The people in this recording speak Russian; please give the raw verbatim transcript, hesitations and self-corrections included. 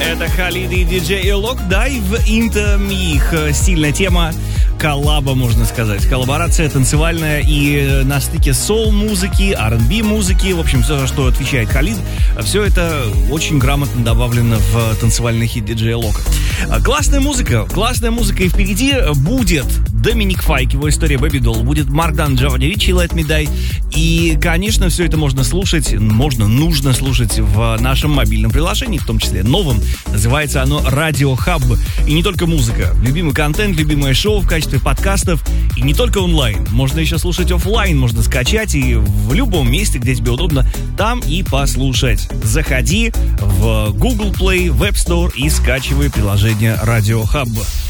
Это Халид и диджей Элок Dive into Me. Их стильная тема, коллаба, можно сказать. Коллаборация танцевальная и на стыке соул-музыки, ар энд би-музыки. В общем, все, за что отвечает Халид, все это очень грамотно добавлено в танцевальный хит диджея Элока. Классная музыка, классная музыка. И впереди будет Доминик Файк, его история Baby Doll. Будет Марк Дан, Джованни Ричи, Let Me Die. И, конечно, все это можно слушать, можно, нужно слушать в нашем мобильном приложении, в том числе новом. Называется оно Radio Hub. И не только музыка. Любимый контент, любимое шоу в качестве подкастов. И не только онлайн. Можно еще слушать офлайн, можно скачать и в любом месте, где тебе удобно, там и послушать. Заходи в Google Play, в App Store и скачивай приложение Radio Hub.